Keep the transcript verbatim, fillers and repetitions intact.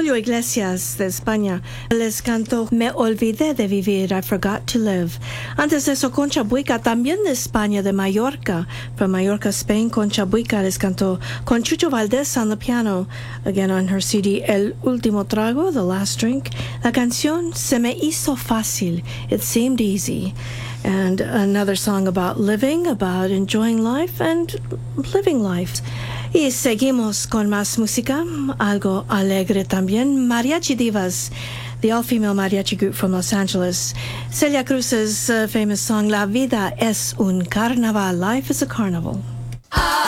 Julio Iglesias de España les cantó Me olvidé de vivir, I forgot to live. Antes de eso, Concha Buica, también de España, de Mallorca, from Mallorca, Spain, Concha Buica les cantó con Chucho Valdés on the piano, again on her C D, El Último Trago, The Last Drink. La canción Se me hizo fácil, It seemed easy. And another song about living, about enjoying life and living life. Y seguimos con más música, algo alegre también. Mariachi Divas, the all-female mariachi group from Los Angeles. Celia Cruz's uh, famous song, La vida es un carnaval, life is a carnival.